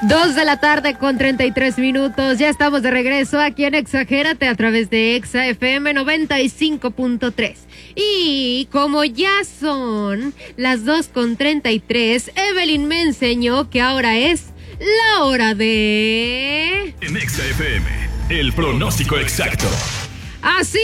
2:33 p.m. Ya estamos de regreso aquí en Exagérate a través de Exa FM 95.3. Y como ya son las 2:33, Evelyn me enseñó que ahora es la hora de... En Exa FM, el pronóstico exacto. Así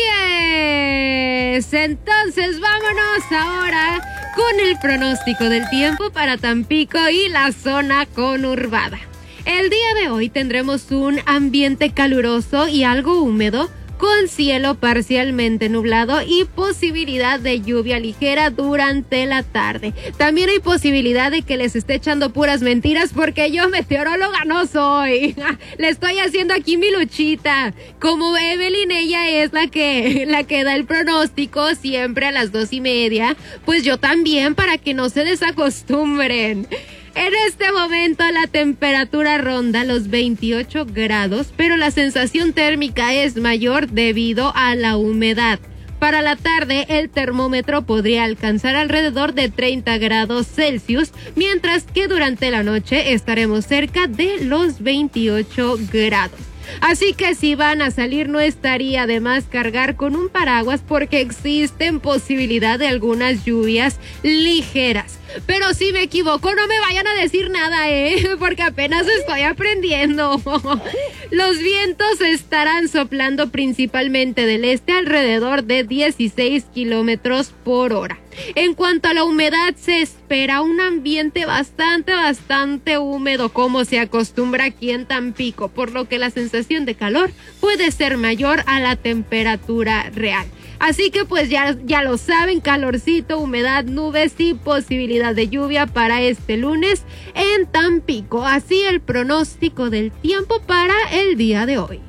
es. Entonces vámonos ahora con el pronóstico del tiempo para Tampico y la zona conurbada. El día de hoy tendremos un ambiente caluroso y algo húmedo, con cielo parcialmente nublado y posibilidad de lluvia ligera durante la tarde. También hay posibilidad de que les esté echando puras mentiras porque yo meteoróloga no soy. Le estoy haciendo aquí mi luchita. Como Evelyn, ella es la que da el pronóstico siempre a las 2:30, pues yo también, para que no se desacostumbren. En este momento la temperatura ronda los 28 grados, pero la sensación térmica es mayor debido a la humedad. Para la tarde, el termómetro podría alcanzar alrededor de 30 grados Celsius, mientras que durante la noche estaremos cerca de los 28 grados. Así que si van a salir, no estaría de más cargar con un paraguas porque existen posibilidad de algunas lluvias ligeras. Pero si me equivoco, no me vayan a decir nada, porque apenas estoy aprendiendo. Los vientos estarán soplando principalmente del este alrededor de 16 kilómetros por hora. En cuanto a la humedad, se espera un ambiente bastante húmedo, como se acostumbra aquí en Tampico, por lo que la sensación de calor puede ser mayor a la temperatura real. Así que pues ya lo saben, calorcito, humedad, nubes y posibilidad de lluvia para este lunes en Tampico. Así el pronóstico del tiempo para el día de hoy.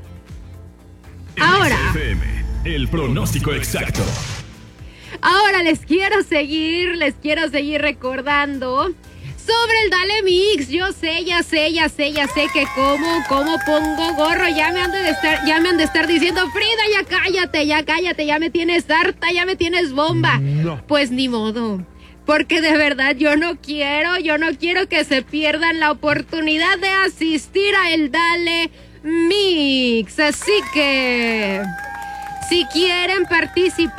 Ahora, el pronóstico exacto. Ahora les quiero seguir recordando sobre el Dale Mix. Yo sé ya sé que cómo pongo gorro. Ya me han de estar diciendo: Frida, ya cállate, ya me tienes harta, ya me tienes bomba. No. Pues ni modo, porque de verdad yo no quiero que se pierdan la oportunidad de asistir a el Dale Mix. Así que si quieren participar